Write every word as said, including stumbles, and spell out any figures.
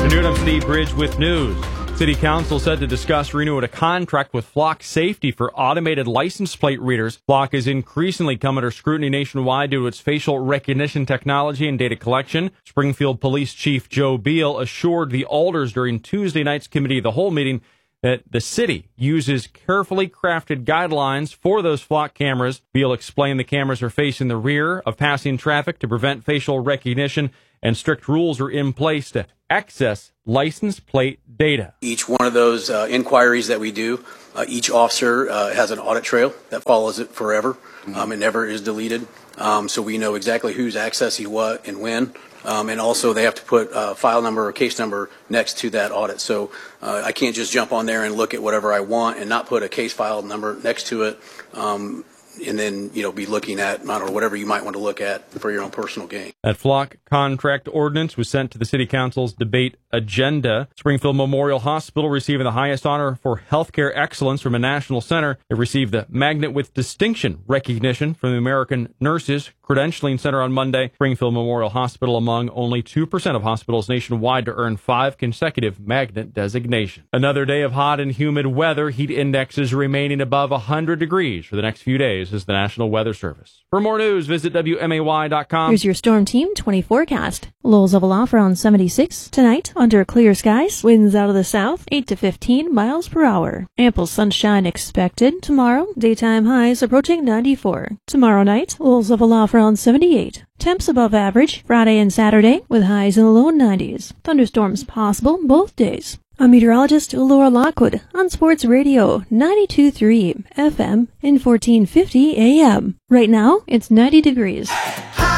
afternoon. I'm Steve Bridge with news. City Council said to discuss renewing a contract with Flock Safety for automated license plate readers. Flock is increasingly come under scrutiny nationwide due to its facial recognition technology and data collection. Springfield Police Chief Joe Beal assured the alders during Tuesday night's Committee of the Whole meeting that the city uses carefully crafted guidelines for those Flock cameras. Beal explained the cameras are facing the rear of passing traffic to prevent facial recognition, and strict rules are in place to access license plate data. Each one of those uh, inquiries that we do, uh, each officer uh, has an audit trail that follows it forever. Mm-hmm. Um, it never is deleted. Um, so we know exactly who's accessing what and when. Um, and also they have to put a file number or case number next to that audit. So uh, I can't just jump on there and look at whatever I want and not put a case file number next to it. Um, and then, you know, be looking at, I don't know, whatever you might want to look at for your own personal gain. That Flock contract ordinance was sent to the City Council's debate agenda. Springfield Memorial Hospital receiving the highest honor for healthcare excellence from a national center. It received the Magnet with Distinction recognition from the American Nurses Credentialing Center on Monday. Springfield Memorial Hospital among only two percent of hospitals nationwide to earn five consecutive Magnet designation. Another day of hot and humid weather. Heat indexes remaining above one hundred degrees for the next few days, is the National Weather Service. For more news, visit W M A Y dot com. Here's your Storm Team twenty forecast. Lows of aloft around seventy-six. Tonight, under clear skies. Winds out of the south, eight to fifteen miles per hour. Ample sunshine expected. Tomorrow, daytime highs approaching ninety-four. Tomorrow night, lows of aloft around seventy-eight. Temps above average Friday and Saturday with highs in the low nineties. Thunderstorms possible both days. I'm meteorologist Laura Lockwood on Sports Radio ninety-two point three F M and fourteen fifty A M. Right now, it's ninety degrees.